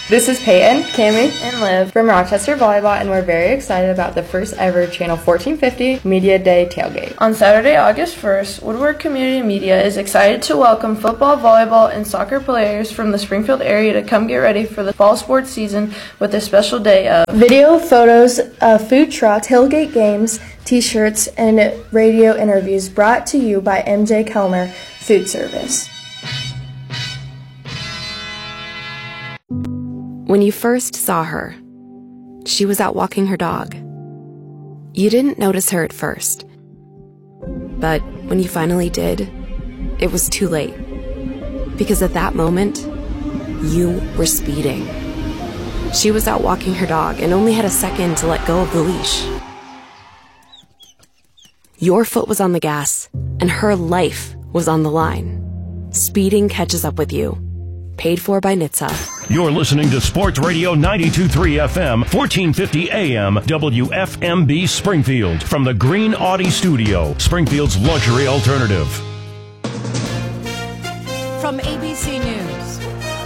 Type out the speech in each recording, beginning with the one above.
This is Peyton, Cammie, and Liv from Rochester Volleyball, and we're very excited about the first ever Channel 1450 Media Day tailgate. On Saturday, August 1st, Woodward Community Media is excited to welcome football, volleyball, and soccer players from the Springfield area to come get ready for the fall sports season with a special day of video, photos, food trucks, tailgate games, t-shirts, and radio interviews brought to you by MJ Kelmer Food Service. When you first saw her, she was out walking her dog. You didn't notice her at first. But when you finally did, it was too late. Because at that moment, you were speeding. She was out walking her dog and only had a second to let go of the leash. Your foot was on the gas, and her life was on the line. Speeding catches up with you. Paid for by NHTSA. You're listening to Sports Radio 92.3 FM, 1450 AM, WFMB Springfield. From the Green Audi Studio, Springfield's luxury alternative. From ABC News,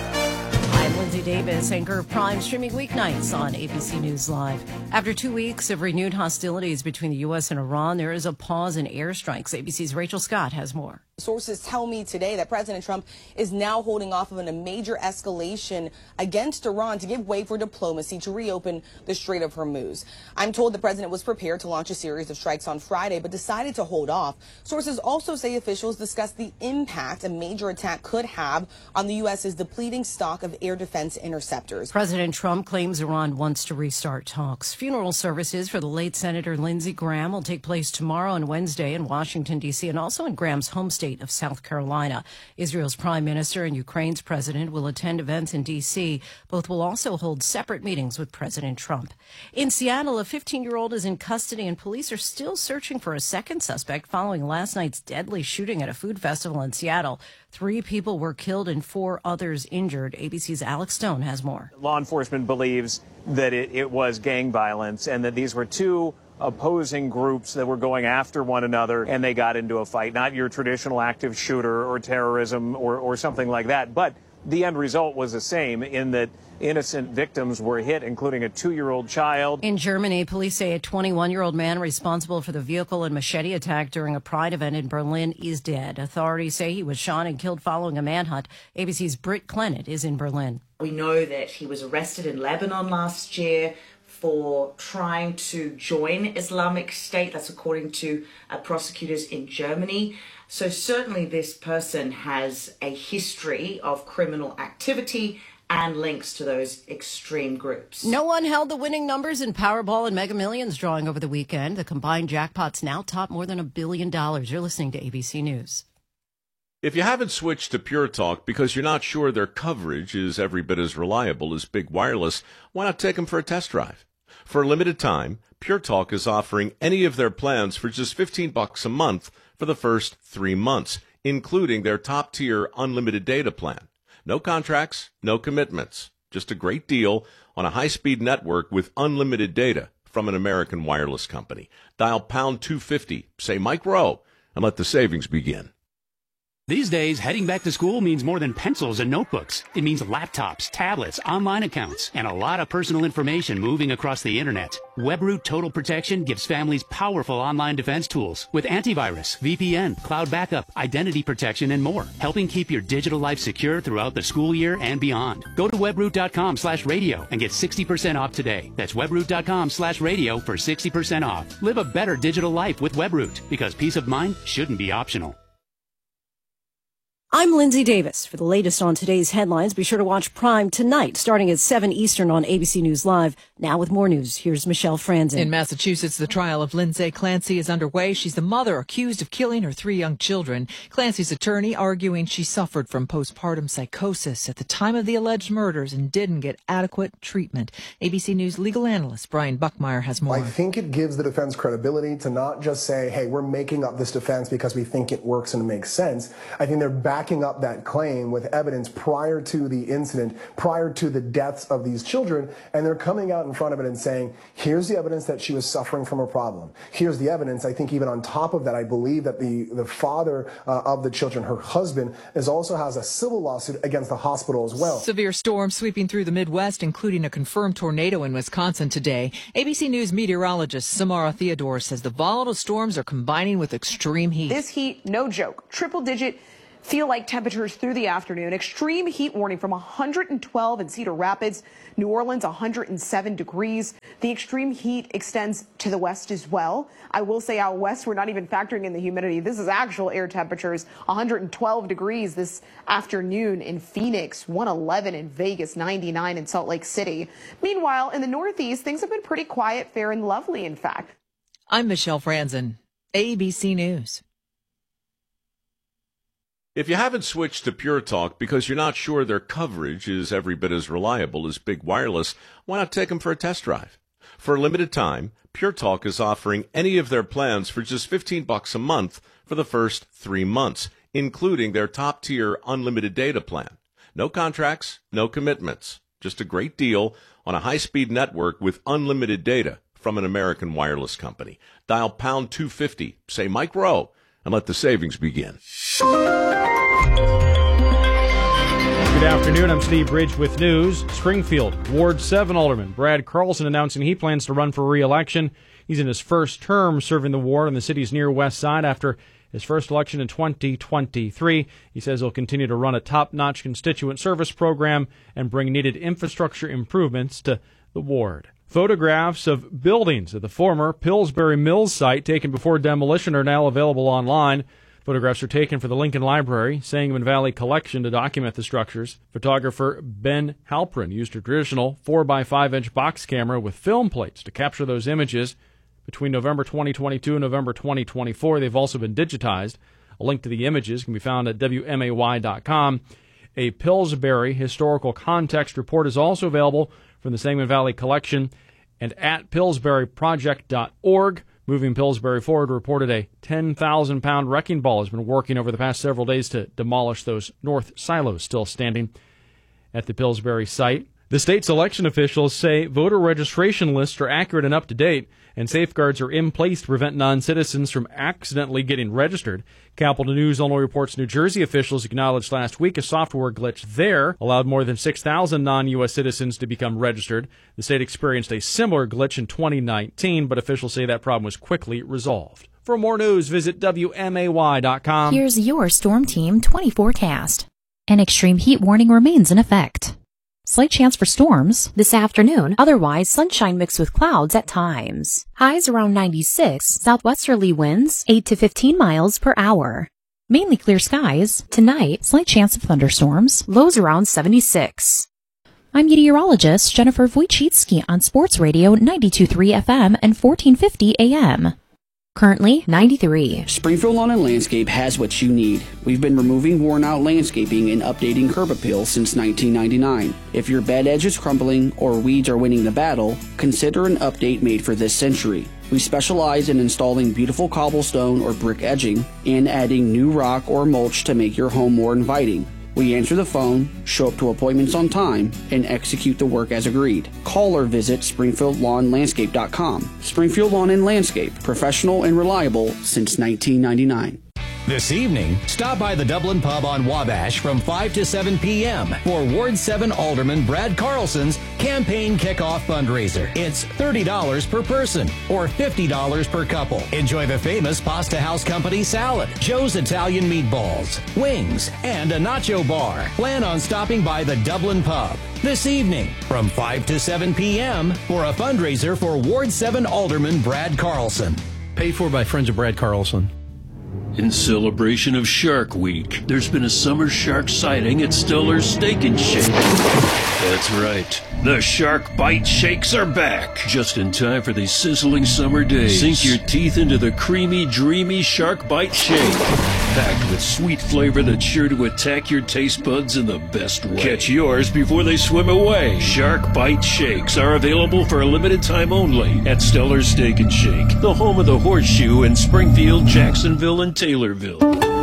I'm Lindsay Davis, anchor of Prime, streaming weeknights on ABC News Live. After 2 weeks of renewed hostilities between the U.S. and Iran, there is a pause in airstrikes. ABC's Rachel Scott has more. Sources tell me today that President Trump is now holding off on a major escalation against Iran to give way for diplomacy to reopen the Strait of Hormuz. I'm told the president was prepared to launch a series of strikes on Friday, but decided to hold off. Sources also say officials discussed the impact a major attack could have on the U.S.'s depleting stock of air defense interceptors. President Trump claims Iran wants to restart talks. Funeral services for the late Senator Lindsey Graham will take place tomorrow and Wednesday in Washington, D.C., and also in Graham's home state of South Carolina. Israel's prime minister and Ukraine's president will attend events in D.C. Both will also hold separate meetings with President Trump. In Seattle, a 15-year-old is in custody, and police are still searching for a second suspect following last night's deadly shooting at a food festival in Seattle. 3 people were killed and 4 others injured. ABC's Alex Stone has more. Law enforcement believes that it was gang violence and that these were 2 opposing groups that were going after one another, and they got into a fight. Not your traditional active shooter or terrorism or something like that, but the end result was the same in that innocent victims were hit, including a 2-year-old child. In Germany, police say a 21-year-old man responsible for the vehicle and machete attack during a Pride event in Berlin is dead. Authorities say he was shot and killed following a manhunt. ABC's Britt Clennett is in Berlin. We know that he was arrested in Lebanon last year for trying to join Islamic State. That's according to prosecutors in Germany. So certainly this person has a history of criminal activity and links to those extreme groups. No one held the winning numbers in Powerball and Mega Millions drawing over the weekend. The combined jackpots now top more than $1 billion. You're listening to ABC News. If you haven't switched to Pure Talk because you're not sure their coverage is every bit as reliable as Big Wireless, why not take them for a test drive? For a limited time, Pure Talk is offering any of their plans for just $15 a month for the first 3 months, including their top-tier unlimited data plan. No contracts, no commitments, just a great deal on a high-speed network with unlimited data from an American wireless company. Dial pound 250, say Mike Rowe, and let the savings begin. These days, heading back to school means more than pencils and notebooks. It means laptops, tablets, online accounts, and a lot of personal information moving across the internet. WebRoot Total Protection gives families powerful online defense tools with antivirus, VPN, cloud backup, identity protection, and more, helping keep your digital life secure throughout the school year and beyond. Go to webroot.com/radio and get 60% off today. That's webroot.com/radio for 60% off. Live a better digital life with WebRoot, because peace of mind shouldn't be optional. I'm Lindsay Davis. For the latest on today's headlines, be sure to watch Prime tonight, starting at 7 Eastern on ABC News Live. Now with more news, here's Michelle Franzen. In Massachusetts, the trial of Lindsay Clancy is underway. She's the mother accused of killing her 3 young children. Clancy's attorney arguing she suffered from postpartum psychosis at the time of the alleged murders and didn't get adequate treatment. ABC News legal analyst Brian Buckmeyer has more. I think it gives the defense credibility to not just say, hey, we're making up this defense because we think it works and it makes sense. I think they're backing up that claim with evidence prior to the incident, prior to the deaths of these children, and they're coming out in front of it and saying, here's the evidence that she was suffering from a problem. Here's the evidence. I think even on top of that, I believe that the father of the children, her husband, also has a civil lawsuit against the hospital as well. Severe storms sweeping through the Midwest, including a confirmed tornado in Wisconsin today. ABC News meteorologist Samara Theodore says the volatile storms are combining with extreme heat. This heat, no joke, triple-digit feel-like temperatures through the afternoon. Extreme heat warning from 112 in Cedar Rapids, New Orleans, 107 degrees. The extreme heat extends to the west as well. I will say out west, we're not even factoring in the humidity. This is actual air temperatures, 112 degrees this afternoon in Phoenix, 111 in Vegas, 99 in Salt Lake City. Meanwhile, in the Northeast, things have been pretty quiet, fair and lovely, in fact. I'm Michelle Franzen, ABC News. If you haven't switched to Pure Talk because you're not sure their coverage is every bit as reliable as Big Wireless, why not take them for a test drive? For a limited time, Pure Talk is offering any of their plans for just $15 a month for the first 3 months, including their top-tier unlimited data plan. No contracts, no commitments. Just a great deal on a high-speed network with unlimited data from an American wireless company. Dial pound 250, say Mike Rowe, and let the savings begin. Good afternoon. I'm Steve Bridge with news. Springfield, Ward 7 Alderman Brad Carlson announcing he plans to run for re-election. He's in his first term serving the ward on the city's near west side after his first election in 2023. He says he'll continue to run a top-notch constituent service program and bring needed infrastructure improvements to the ward. Photographs of buildings at the former Pillsbury Mills site taken before demolition are now available online. Photographs are taken for the Lincoln Library, Sangamon Valley Collection to document the structures. Photographer Ben Halprin used a traditional 4x5-inch box camera with film plates to capture those images. Between November 2022 and November 2024, they've also been digitized. A link to the images can be found at WMAY.com. A Pillsbury historical context report is also available from the Sangamon Valley Collection and at PillsburyProject.org. Moving Pillsbury Forward reported a 10,000-pound wrecking ball has been working over the past several days to demolish those north silos still standing at the Pillsbury site. The state's election officials say voter registration lists are accurate and up to date, and safeguards are in place to prevent non-citizens from accidentally getting registered. Capital News only reports New Jersey officials acknowledged last week a software glitch there allowed more than 6,000 non-U.S. citizens to become registered. The state experienced a similar glitch in 2019, but officials say that problem was quickly resolved. For more news, visit WMAY.com. Here's your Storm Team 20 forecast. An extreme heat warning remains in effect. Slight chance for storms this afternoon, otherwise sunshine mixed with clouds at times. Highs around 96, southwesterly winds 8 to 15 miles per hour. Mainly clear skies. Tonight, slight chance of thunderstorms, lows around 76. I'm meteorologist Jennifer Wojcicki on Sports Radio 92.3 FM and 1450 AM. Currently 93. Springfield Lawn and Landscape has what you need. We've been removing worn-out landscaping and updating curb appeal since 1999. If your bed edge is crumbling or weeds are winning the battle, consider an update made for this century. We specialize in installing beautiful cobblestone or brick edging and adding new rock or mulch to make your home more inviting. We answer the phone, show up to appointments on time, and execute the work as agreed. Call or visit SpringfieldLawnLandscape.com. Springfield Lawn and Landscape, professional and reliable since 1999. This evening, stop by the Dublin Pub on Wabash from 5 to 7 p.m. for Ward 7 Alderman Brad Carlson's campaign kickoff fundraiser. It's $30 per person or $50 per couple. Enjoy the famous Pasta House Company salad, Joe's Italian meatballs, wings, and a nacho bar. Plan on stopping by the Dublin Pub this evening from 5 to 7 p.m. for a fundraiser for Ward 7 Alderman Brad Carlson. Paid for by Friends of Brad Carlson. In celebration of Shark Week, there's been a summer shark sighting at Stellar's Steak and Shake. That's right. The Shark Bite Shakes are back. Just in time for these sizzling summer days. Sink your teeth into the creamy, dreamy Shark Bite Shake. Packed with sweet flavor that's sure to attack your taste buds in the best way. Catch yours before they swim away. Shark Bite Shakes are available for a limited time only at Stellar's Steak and Shake, the home of the Horseshoe in Springfield, Jacksonville, and Taylorville.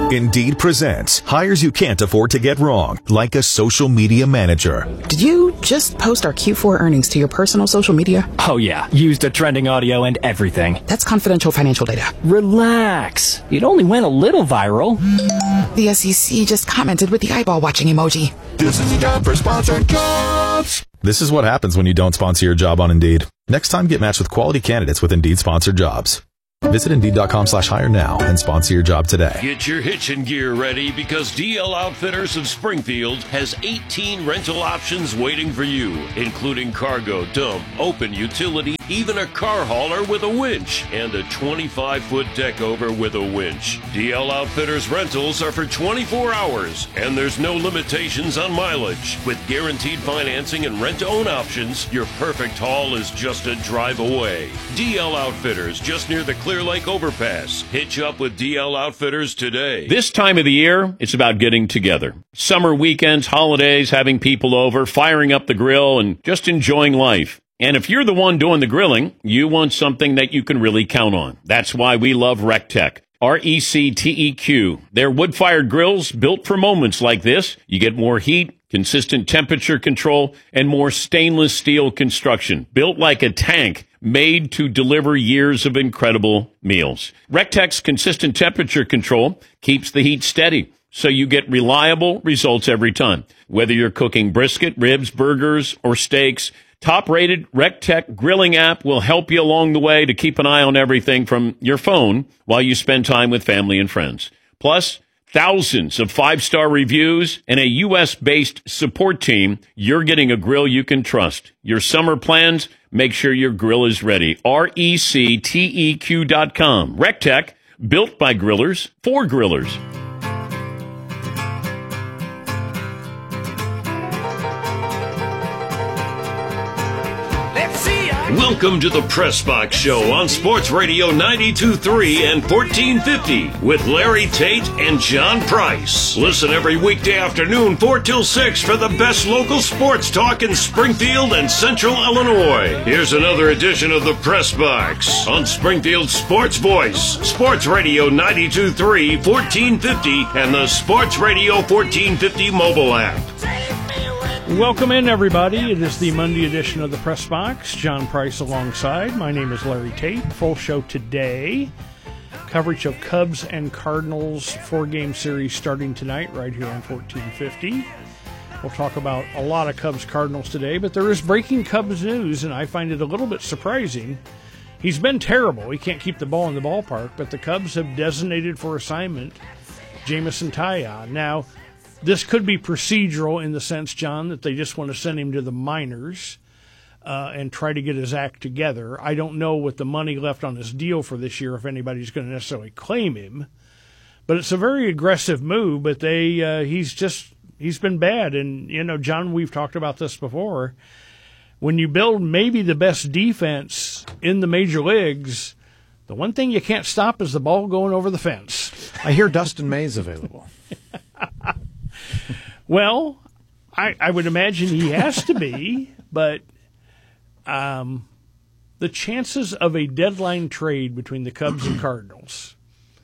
Indeed presents hires you can't afford to get wrong, like a social media manager. Did you just post our Q4 earnings to your personal social media? Oh yeah, used the trending audio and everything. That's confidential financial data. Relax. It only went a little viral. The SEC just commented with the eyeball watching emoji. This is a job for sponsored jobs. This is what happens when you don't sponsor your job on Indeed. Next time, get matched with quality candidates with Indeed sponsored jobs. Visit Indeed.com/hire now and sponsor your job today. Get your hitching gear ready because DL Outfitters of Springfield has 18 rental options waiting for you, including cargo, dump, open utility, even a car hauler with a winch, and a 25-foot deck over with a winch. DL Outfitters rentals are for 24 hours, and there's no limitations on mileage. With guaranteed financing and rent-to-own options, your perfect haul is just a drive away. DL Outfitters, just near the Clear Lake Overpass. Hitch up with DL Outfitters today. This time of the year, it's about getting together. Summer weekends, holidays, having people over, firing up the grill, and just enjoying life. And if you're the one doing the grilling, you want something that you can really count on. That's why we love RecTech. RecTeq. They're wood-fired grills built for moments like this. You get more heat, consistent temperature control, and more stainless steel construction. Built like a tank, made to deliver years of incredible meals. RecTech's consistent temperature control keeps the heat steady, so you get reliable results every time. Whether you're cooking brisket, ribs, burgers, or steaks, top-rated RecTech grilling app will help you along the way to keep an eye on everything from your phone while you spend time with family and friends. Plus, thousands of 5-star reviews and a U.S.-based support team. You're getting a grill you can trust. Your summer plans, make sure your grill is ready. RecTeq.com. RecTech, built by grillers for grillers. Welcome to the Press Box Show on Sports Radio 92.3 and 1450 with Larry Tate and John Price. Listen every weekday afternoon 4 till 6 for the best local sports talk in Springfield and Central Illinois. Here's another edition of the Press Box on Springfield's Sports Voice, Sports Radio 92.3, 1450, and the Sports Radio 1450 mobile app. Welcome in, everybody. It is the Monday edition of the Press Box. John Price alongside. My name is Larry Tate. Full show today. Coverage of Cubs and Cardinals 4-game series starting tonight right here on 1450. We'll talk about a lot of Cubs-Cardinals today, but there is breaking Cubs news, and I find it a little bit surprising. He's been terrible. He can't keep the ball in the ballpark, but the Cubs have designated for assignment Jameson Taillon. Now, this could be procedural in the sense, John, that they just want to send him to the minors and try to get his act together. I don't know with the money left on his deal for this year if anybody's going to necessarily claim him. But it's a very aggressive move, but he's been bad. And, you know, John, we've talked about this before. When you build maybe the best defense in the major leagues, the one thing you can't stop is the ball going over the fence. I hear Dustin May's available. Well, I would imagine he has to be, but the chances of a deadline trade between the Cubs and Cardinals,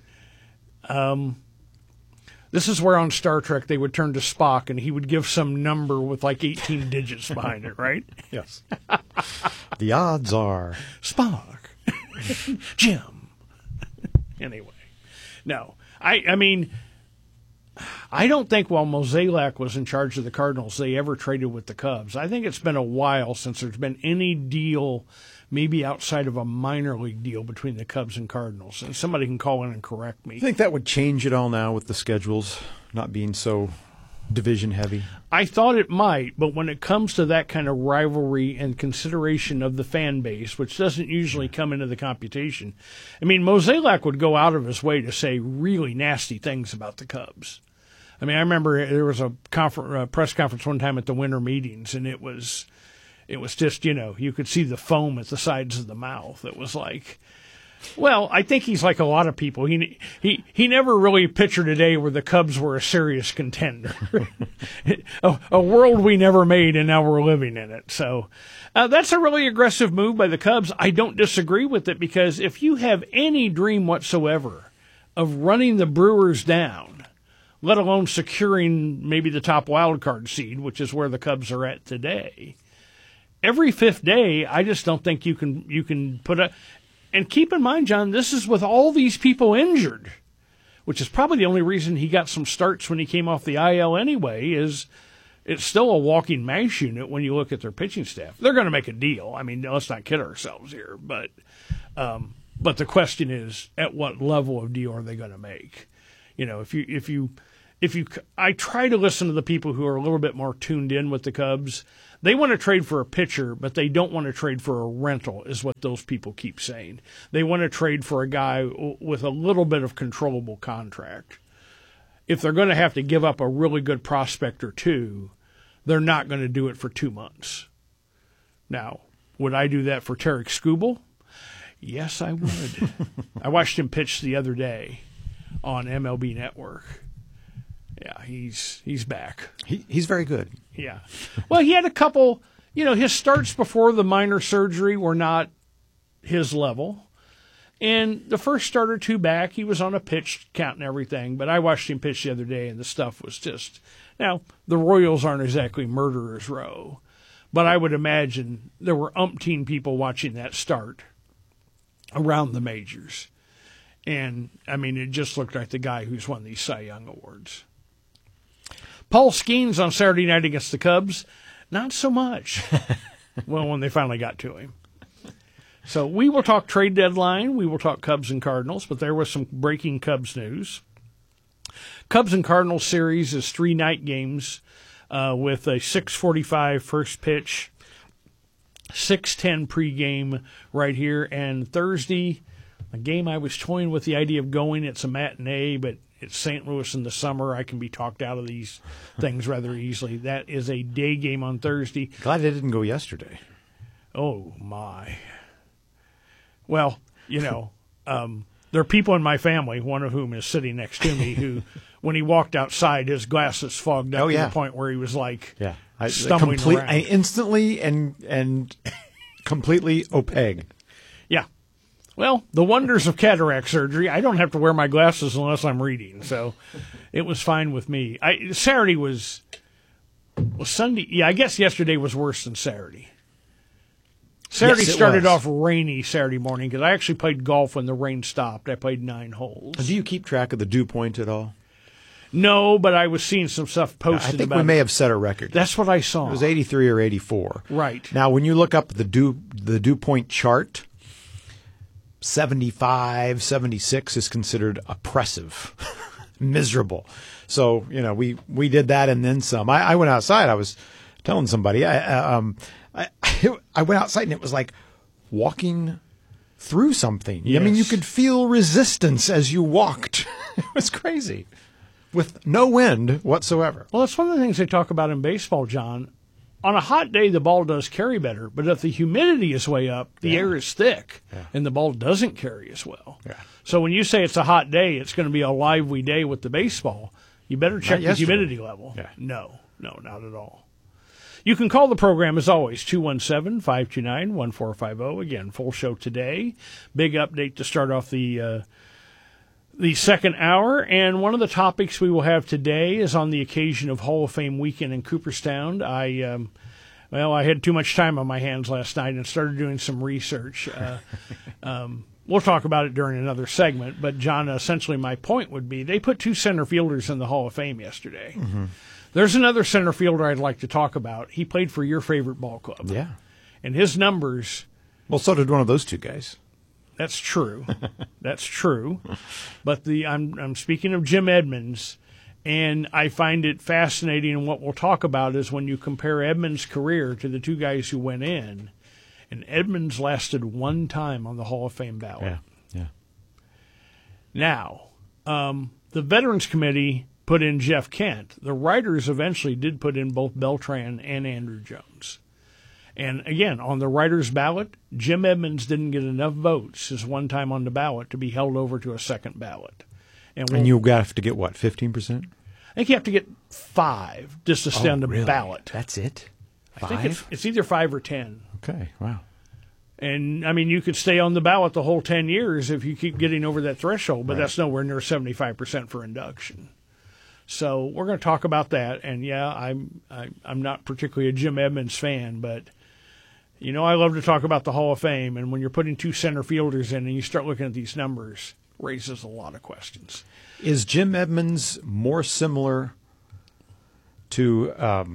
this is where on Star Trek they would turn to Spock and he would give some number with like 18 digits behind it, right? Yes. The odds are Spock, Jim. Anyway, no, I mean, I don't think while Mozeliak was in charge of the Cardinals, they ever traded with the Cubs. I think it's been a while since there's been any deal, maybe outside of a minor league deal, between the Cubs and Cardinals. And somebody can call in and correct me. I think that would change it all now with the schedules not being so division heavy. I thought it might, but when it comes to that kind of rivalry and consideration of the fan base, which doesn't usually come into the computation, I mean, Mozeliak would go out of his way to say really nasty things about the Cubs. I mean, I remember there was a press conference one time at the winter meetings, and it was just, you know, you could see the foam at the sides of the mouth. It was like, well, I think he's like a lot of people. He never really pictured a day where the Cubs were a serious contender. a world we never made, and now we're living in it. So that's a really aggressive move by the Cubs. I don't disagree with it, because if you have any dream whatsoever of running the Brewers down, let alone securing maybe the top wild card seed, which is where the Cubs are at today. Every fifth day, I just don't think you can put a. And keep in mind, John, this is with all these people injured, which is probably the only reason he got some starts when he came off the IL anyway. Is it's still a walking mash unit when you look at their pitching staff. They're going to make a deal. I mean, let's not kid ourselves here, but the question is, at what level of deal are they going to make? You know, if you, I try to listen to the people who are a little bit more tuned in with the Cubs. They want to trade for a pitcher, but they don't want to trade for a rental, is what those people keep saying. They want to trade for a guy with a little bit of controllable contract. If they're going to have to give up a really good prospect or two, they're not going to do it for 2 months. Now, would I do that for Tarek Skubal? Yes, I would. I watched him pitch the other day on MLB Network. Yeah, he's back. He's very good. Yeah. Well, he had a couple, his starts before the minor surgery were not his level. And the first start or two back, he was on a pitch count and everything. But I watched him pitch the other day, and the stuff was just... Now, the Royals aren't exactly murderer's row. But I would imagine there were umpteen people watching that start around the majors. And, I mean, it just looked like the guy who's won these Cy Young Awards. Paul Skeens on Saturday night against the Cubs, not so much. Well, when they finally got to him. So we will talk trade deadline. We will talk Cubs and Cardinals, but there was some breaking Cubs news. Cubs and Cardinals series is 3 night games with a 6:45 first pitch, 6:10 pregame right here. And Thursday, a game I was toying with the idea of going. It's a matinee, but it's St. Louis in the summer. I can be talked out of these things rather easily. That is a day game on Thursday. Glad it didn't go yesterday. Oh, my. Well, there are people in my family, one of whom is sitting next to me, who, when he walked outside, his glasses fogged up to the point where he was like stumbling around. Instantly and completely opaque. Yeah. Well, the wonders of cataract surgery. I don't have to wear my glasses unless I'm reading, so it was fine with me. Saturday was Sunday. Yeah, I guess yesterday was worse than Saturday. Saturday started off rainy Saturday morning because I actually played golf when the rain stopped. I played 9 holes. Do you keep track of the dew point at all? No, but I was seeing some stuff posted about it. I think we may have set a record. That's what I saw. It was 83 or 84. Right. Now, when you look up the dew point chart, 75, 76 is considered oppressive, miserable. So, we did that and then some. I went outside. I was telling somebody, I went outside and it was like walking through something. Yes. I mean, you could feel resistance as you walked. It was crazy with no wind whatsoever. Well, it's one of the things they talk about in baseball, John. On a hot day, the ball does carry better, but if the humidity is way up, the air is thick, and the ball doesn't carry as well. Yeah. So when you say it's a hot day, it's going to be a lively day with the baseball, you better check the humidity level. Yeah. No, not at all. You can call the program, as always, 217-529-1450. Again, full show today. Big update to start off the second hour. And one of the topics we will have today is on the occasion of Hall of Fame weekend in Cooperstown. I had too much time on my hands last night and started doing some research. We'll talk about it during another segment. But, John, essentially my point would be they put 2 center fielders in the Hall of Fame yesterday. Mm-hmm. There's another center fielder I'd like to talk about. He played for your favorite ball club. Yeah. And his numbers... Well, so did one of those 2 guys. That's true. That's true. But I'm speaking of Jim Edmonds, and I find it fascinating, and what we'll talk about is when you compare Edmonds' career to the 2 guys who went in, and Edmonds lasted 1 time on the Hall of Fame ballot. Yeah. Now, the Veterans Committee put in Jeff Kent. The writers eventually did put in both Beltran and Andrew Jones. And again, on the writers' ballot, Jim Edmonds didn't get enough votes his 1 time on the ballot to be held over to a second ballot. And you have to get what, 15%? I think you have to get 5 just to stay on the ballot. That's it? 5? I think it's either 5 or 10. Okay, wow. And, I mean, you could stay on the ballot the whole 10 years if you keep getting over that threshold, but that's nowhere near 75% for induction. So we're going to talk about that. And, yeah, I'm not particularly a Jim Edmonds fan, but, you know, I love to talk about the Hall of Fame. And when you're putting two center fielders in and you start looking at these numbers, it raises a lot of questions. Is Jim Edmonds more similar to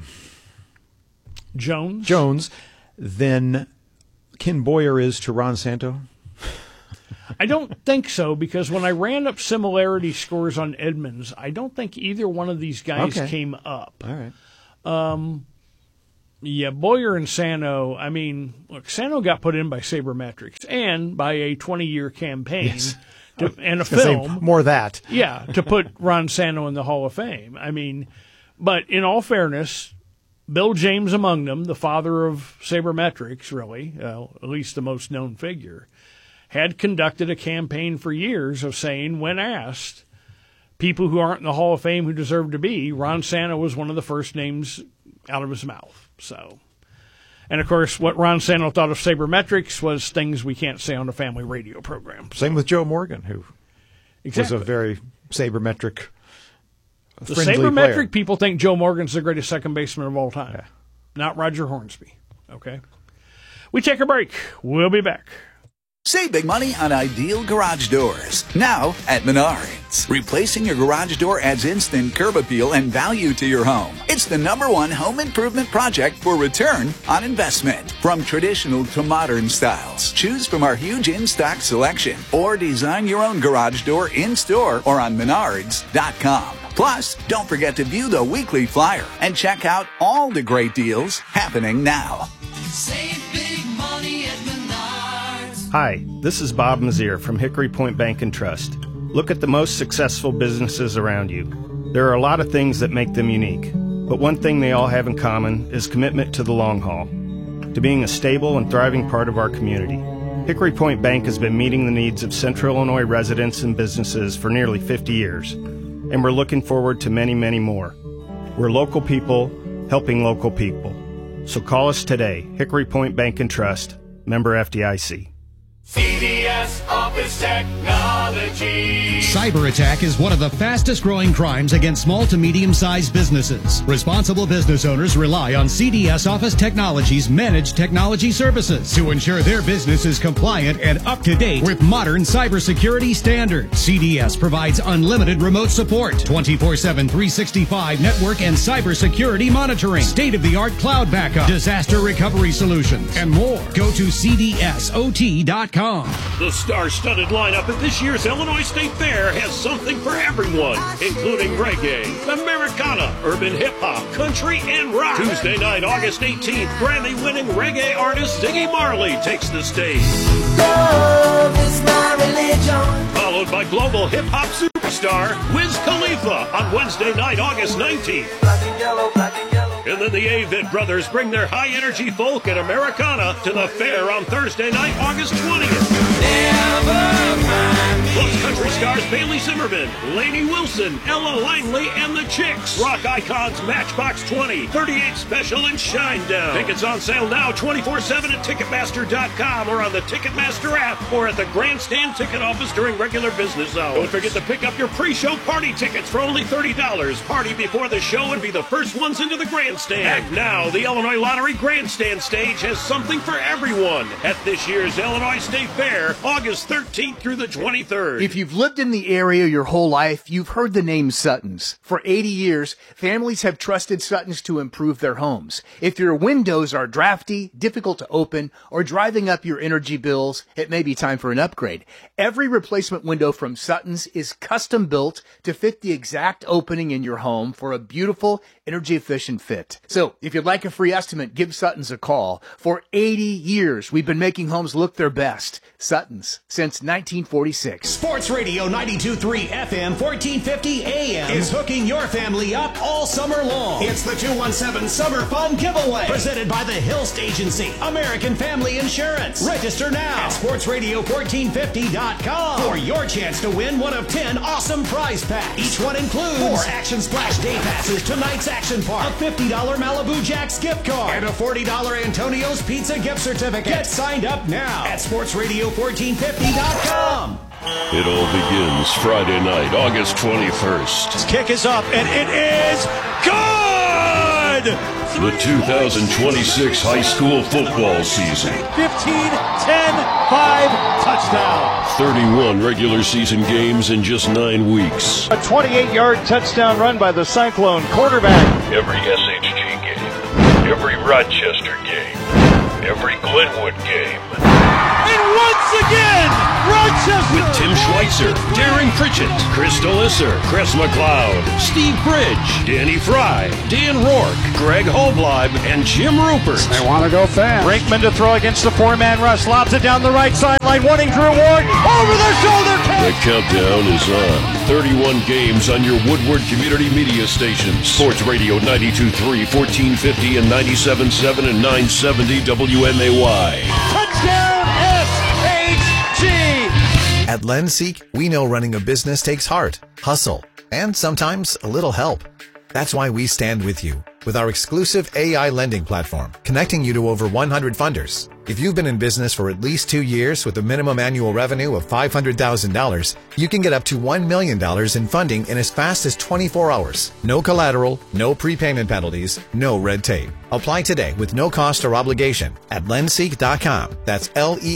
Jones than Ken Boyer is to Ron Santo? I don't think so, because when I ran up similarity scores on Edmonds, I don't think either one of these guys came up. All right. Yeah, Boyer and Sano, I mean, look, Sano got put in by Sabermetrics and by a 20-year campaign and a film. More of that. Yeah, to put Ron Santo in the Hall of Fame. I mean, but in all fairness, Bill James among them, the father of Sabermetrics, really, at least the most known figure, had conducted a campaign for years of saying, when asked, people who aren't in the Hall of Fame who deserve to be, Ron Santo was one of the first names out of his mouth. So, and of course, what Ron Santo thought of Sabermetrics was things we can't say on a family radio program. Same with Joe Morgan, who was a very Sabermetric The friendly Sabermetric player. people think Joe Morgan's the greatest second baseman of all time, not Roger Hornsby. Okay, we take a break. We'll be back. Save big money on ideal garage doors. Now at Menards. Replacing your garage door adds instant curb appeal and value to your home. It's the #1 home improvement project for return on investment. From traditional to modern styles, choose from our huge in-stock selection or design your own garage door in-store or on Menards.com. Plus, don't forget to view the weekly flyer and check out all the great deals happening now. Save big money at Menards. Hi, this is Bob Mazier from Hickory Point Bank and Trust. Look at the most successful businesses around you. There are a lot of things that make them unique, but one thing they all have in common is commitment to the long haul, to being a stable and thriving part of our community. Hickory Point Bank has been meeting the needs of Central Illinois residents and businesses for nearly 50 years, and we're looking forward to many, many more. We're local people helping local people. So call us today, Hickory Point Bank and Trust, member FDIC. CDS Office Technology. Cyber attack is one of the fastest growing crimes against small to medium-sized businesses. Responsible business owners rely on CDS Office Technology's managed technology services to ensure their business is compliant and up to date with modern cybersecurity standards. CDS provides unlimited remote support, 24/7, 365 network and cybersecurity monitoring, state-of-the-art cloud backup, disaster recovery solutions, and more. Go to cdsot.com. The star-studded lineup at this year's Illinois State Fair has something for everyone, including reggae, Americana, urban hip-hop, country, and rock. Tuesday night, August 18th, Grammy-winning reggae artist Ziggy Marley takes the stage. Love is my religion. Followed by global hip-hop superstar Wiz Khalifa on Wednesday night, August 19th. Black and yellow, black and yellow. And then the Avett Brothers bring their high-energy folk and Americana to the fair on Thursday night, August 20th. Plus country stars Bailey Zimmerman, Lainey Wilson, Ella Langley, and the Chicks. Rock icons Matchbox 20, 38 Special, and Shinedown. Tickets on sale now 24/7 at Ticketmaster.com or on the Ticketmaster app or at the Grandstand ticket office during regular business hours. Don't forget to pick up your pre-show party tickets for only $30. Party before the show and be the first ones into the Grandstand. And now the Illinois Lottery Grandstand stage has something for everyone at this year's Illinois State Fair, August 13th through the 23rd. If you've lived in the area your whole life, you've heard the name Sutton's. For 80 years, families have trusted Sutton's to improve their homes. If your windows are drafty, difficult to open, or driving up your energy bills, it may be time for an upgrade. Every replacement window from Sutton's is custom built to fit the exact opening in your home for a beautiful, energy-efficient fit. So, if you'd like a free estimate, give Sutton's a call. For 80 years, we've been making homes look their best. Sutton's, since 1946. Sports Radio 92.3 FM, 1450 AM is hooking your family up all summer long. It's the 217 Summer Fun Giveaway, presented by the Hilst Agency, American Family Insurance. Register now at sportsradio1450.com for your chance to win one of 10 awesome prize packs. Each one includes 4 Action Splash Day Passes to tonight's Jackson Park, a $50 Malibu Jacks gift card, and a $40 Antonio's Pizza gift certificate. Get signed up now at sportsradio1450.com. It all begins Friday night, August 21st. This kick is up, and it is good! The 2026 high school football season. 15, 10, 5, touchdown. 31 regular season games in just 9 weeks. A 28-yard touchdown run by the Cyclone quarterback. Every SHG game, every Rochester game, every Glenwood game. And once again, Rochester! With Tim Schweitzer, Darren Pritchett, Chris Delisser, Chris McLeod, Steve Bridge, Danny Fry, Dan Rourke, Greg Hobleib, and Jim Rupert. They want to go fast. Brinkman to throw against the four-man rush. Lobs it down the right sideline, wanting Drew Ward. Over the shoulder The countdown is on. 31 games on your Woodward Community Media stations. Sports Radio 92.3, 1450, and 97.7 and 970 WMAY. Touchdown SHG! At LendSeek, we know running a business takes heart, hustle, and sometimes a little help. That's why we stand with you with our exclusive AI lending platform, connecting you to over 100 funders. If you've been in business for at least 2 years with a minimum annual revenue of $500,000, you can get up to $1 million in funding in as fast as 24 hours. No collateral, no prepayment penalties, no red tape. Apply today with no cost or obligation at lendseek.com. That's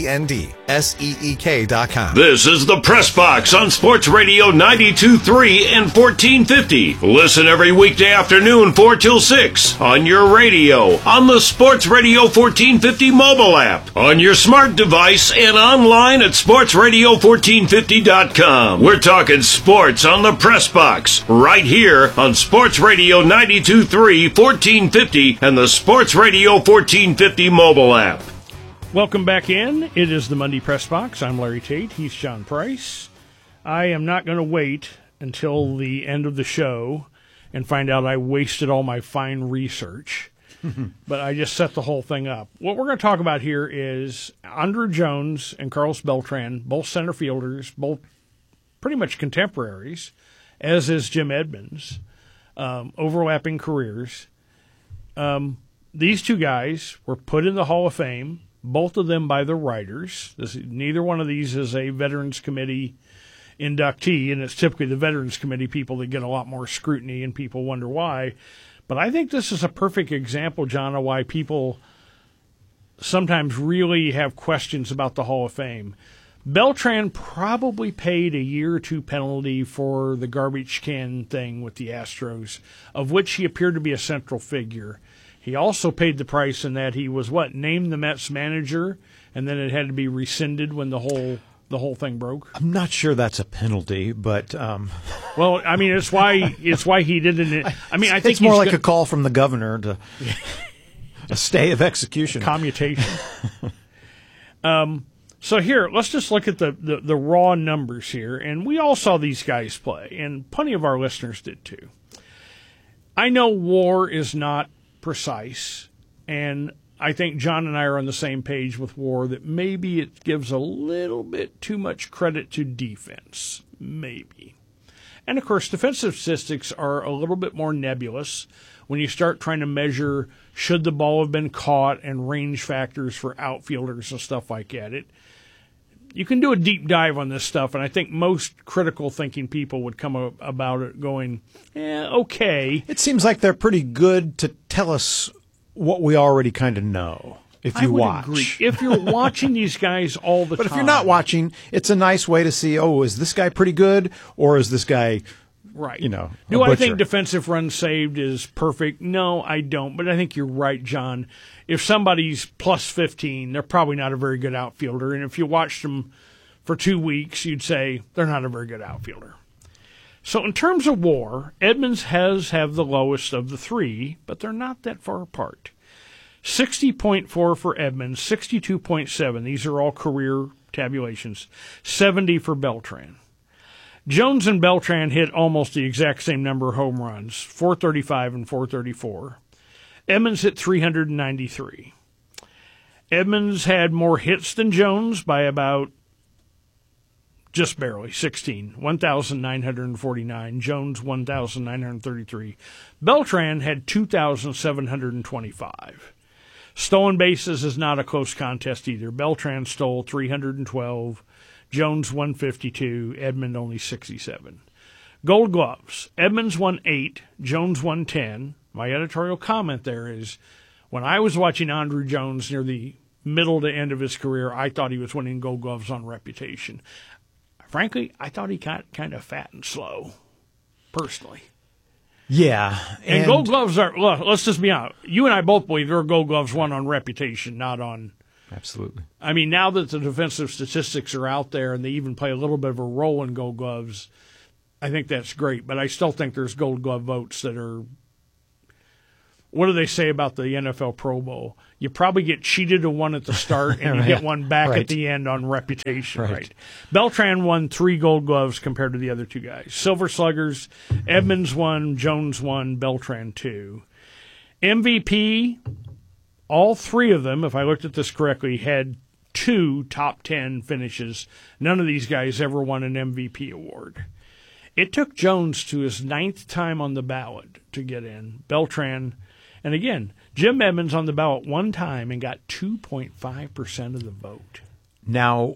LENDSEEK.com. This is the Press Box on Sports Radio 92.3 and 1450. Listen every weekday afternoon 4 till 6 on your radio, on the Sports Radio 1450 mobile app, on your smart device, and online at sportsradio1450.com. We're talking sports on the Press Box right here on Sports Radio 92.3, 1450, and the Sports Radio 1450 mobile app. Welcome back in. It is the Monday Press Box. I'm Larry Tate. He's John Price. I am not going to wait until the end of the show and find out I wasted all my fine research. But I just set the whole thing up. What we're going to talk about here is Andrew Jones and Carlos Beltran, both center fielders, both pretty much contemporaries, as is Jim Edmonds, overlapping careers. These two guys were put in the Hall of Fame, both of them by the writers. Neither one of these is a Veterans Committee inductee, and it's typically the Veterans Committee people that get a lot more scrutiny, and people wonder why. But I think this is a perfect example, John, of why people sometimes really have questions about the Hall of Fame. Beltran probably paid a year or two penalty for the garbage can thing with the Astros, of which he appeared to be a central figure. He also paid the price in that he was, named the Mets manager, and then it had to be rescinded when the whole thing broke. I'm not sure that's a penalty, but well, I mean, it's why he didn't. I mean, I think it's more like a call from the governor to a stay of execution, commutation. So here, let's just look at the raw numbers here, and we all saw these guys play, and plenty of our listeners did too. I know WAR is not precise, and I think John and I are on the same page with WAR that maybe it gives a little bit too much credit to defense, maybe. And of course, defensive statistics are a little bit more nebulous when you start trying to measure should the ball have been caught and range factors for outfielders and stuff like that. You can do a deep dive on this stuff, and I think most critical thinking people would come about it going, okay. It seems like they're pretty good to tell us what we already kind of know if you watch. Agree. If you're watching these guys all the time. But if you're not watching, it's a nice way to see, is this guy pretty good, or is this guy, right? Do I think defensive runs saved is perfect? No, I don't. But I think you're right, John. If somebody's plus 15, they're probably not a very good outfielder. And if you watched them for 2 weeks, you'd say they're not a very good outfielder. So in terms of WAR, Edmonds have the lowest of the three, but they're not that far apart. 60.4 for Edmonds, 62.7. These are all career tabulations. 70 for Beltran. Jones and Beltran hit almost the exact same number of home runs, 435 and 434. Edmonds hit 393. Edmonds had more hits than Jones by about just barely, 16, 1,949. Jones, 1,933. Beltran had 2,725. Stolen bases is not a close contest either. Beltran stole 312. Jones, 152. Edmund, only 67. Gold Gloves. Edmonds won 8. Jones won 10. My editorial comment there is, when I was watching Andruw Jones near the middle to end of his career, I thought he was winning Gold Gloves on reputation. Frankly, I thought he got kind of fat and slow, personally. Yeah. And Gold Gloves are, look, let's just be honest. You and I both believe there are Gold Gloves won on reputation, not on. Absolutely. I mean, now that the defensive statistics are out there and they even play a little bit of a role in Gold Gloves, I think that's great. But I still think there's Gold Glove votes that are. What do they say about the NFL Pro Bowl? You probably get cheated to one at the start and you get one back at the end on reputation, right? Beltran won 3 Gold Gloves compared to the other two guys. Silver Sluggers, Edmonds won, Jones won, Beltran 2. MVP, all 3 of them, if I looked at this correctly, had 2 top 10 finishes. None of these guys ever won an MVP award. It took Jones to his 9th time on the ballot to get in. Beltran. And again, Jim Edmonds on the ballot one time and got 2.5% of the vote. Now,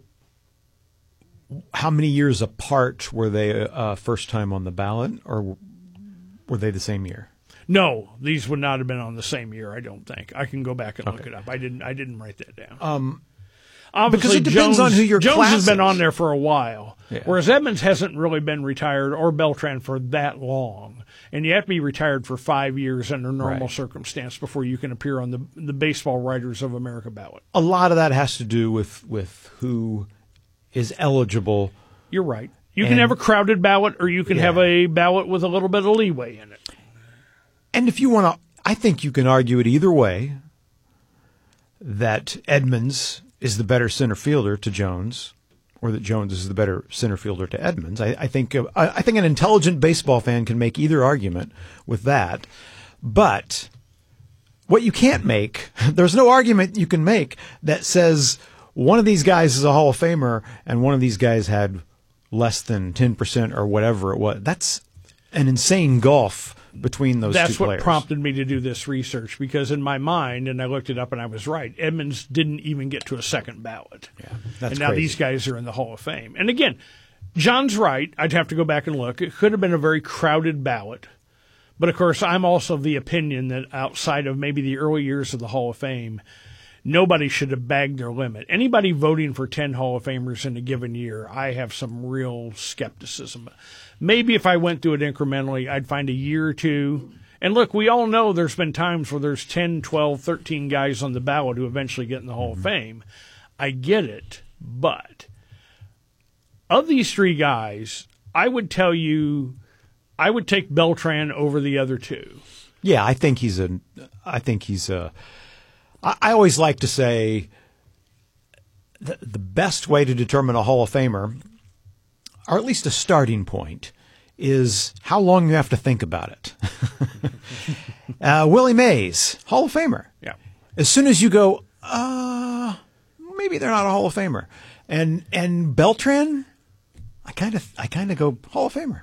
how many years apart were they first time on the ballot, or were they the same year? No, these would not have been on the same year, I don't think. I can go back and look it up. I didn't write that down. Obviously, because it depends on who your Jones class has been is. on there for a while, whereas Edmonds hasn't really been retired, or Beltran for that long. And you have to be retired for 5 years under normal circumstance before you can appear on the Baseball Writers of America ballot. A lot of that has to do with who is eligible. You're right. You can have a crowded ballot, or you can have a ballot with a little bit of leeway in it. And if you want to, I think you can argue it either way, that Edmonds is the better center fielder to Jones, or that Jones is the better center fielder to Edmonds. I think an intelligent baseball fan can make either argument with that. But what you can't make, there's no argument you can make that says one of these guys is a Hall of Famer and one of these guys had less than 10% or whatever it was. That's an insane gulf between those two players. That's what prompted me to do this research, because in my mind, and I looked it up and I was right, Edmonds didn't even get to a second ballot. Yeah, that's and now crazy. these guys are in the Hall of Fame. And again, John's right. I'd have to go back and look. It could have been a very crowded ballot. But, of course, I'm also of the opinion that outside of maybe the early years of the Hall of Fame, nobody should have bagged their limit. Anybody voting for 10 Hall of Famers in a given year, I have some real skepticism. Maybe if I went through it incrementally, I'd find a year or two. And look, we all know there's been times where there's 10, 12, 13 guys on the ballot who eventually get in the Hall of Fame. I get it. But of these 3 guys, I would tell you I would take Beltran over the other 2. Yeah, I always like to say the best way to determine a Hall of Famer, or at least a starting point, is how long you have to think about it. Willie Mays, Hall of Famer. Yeah. As soon as you go, maybe they're not a Hall of Famer. And Beltran, I kind of go Hall of Famer.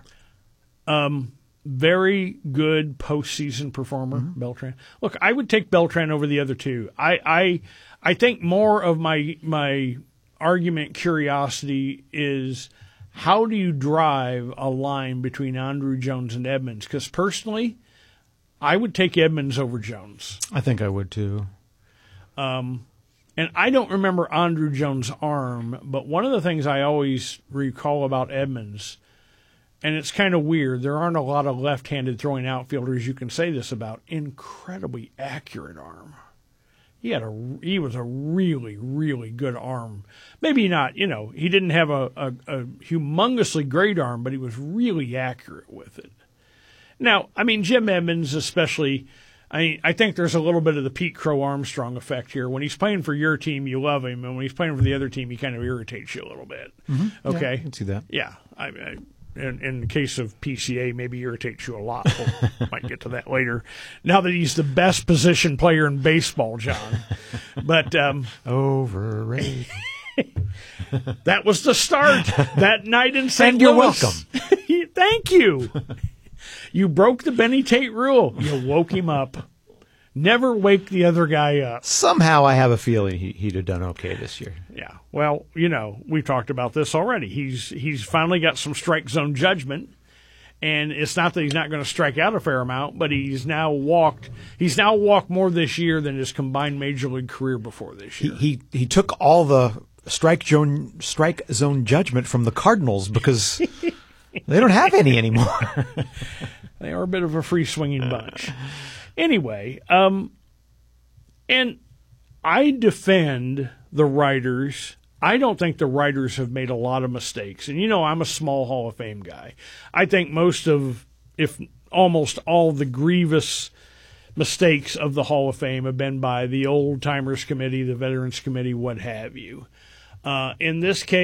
Very good postseason performer, Beltran. Look, I would take Beltran over the other 2. I think more of my argument curiosity is, how do you drive a line between Andruw Jones and Edmonds? Because personally, I would take Edmonds over Jones. I think I would too. And I don't remember Andruw Jones' arm, but one of the things I always recall about Edmonds, and it's kind of weird, there aren't a lot of left-handed throwing outfielders you can say this about, incredibly accurate arm. He was a really, really good arm. Maybe not, he didn't have a humongously great arm, but he was really accurate with it. Now, I mean, Jim Edmonds especially, I think there's a little bit of the Pete Crow Armstrong effect here. When he's playing for your team, you love him, and when he's playing for the other team, he kind of irritates you a little bit. Mm-hmm. Okay? Yeah, I can see that. Yeah. In the case of PCA, maybe irritates you a lot. We might get to that later. Now that he's the best position player in baseball, John. But overrated. That was the start that night in St. And you're Louis. welcome. Thank you. You broke the Benny Tate rule. You woke him up. Never wake the other guy up. Somehow I have a feeling he'd have done okay this year. Yeah. Well, we've talked about this already. He's finally got some strike zone judgment. And it's not that he's not going to strike out a fair amount, but he's now walked more this year than his combined major league career before this year. He took all the strike zone judgment from the Cardinals because they don't have any anymore. They are a bit of a free swinging bunch. Anyway, and I defend the writers. I don't think the writers have made a lot of mistakes. And, I'm a small Hall of Fame guy. I think if almost all the grievous mistakes of the Hall of Fame have been by the old timers committee, the veterans committee, what have you. In this case,